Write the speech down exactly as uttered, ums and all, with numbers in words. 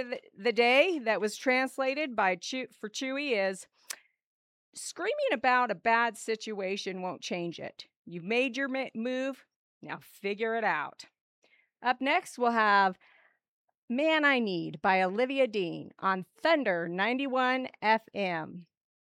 of the, the day that was translated by Chew, for Chewy is screaming about a bad situation won't change it. You've made your ma- move, now figure it out. Up next, we'll have Man I Need by Olivia Dean on Thunder ninety-one F M.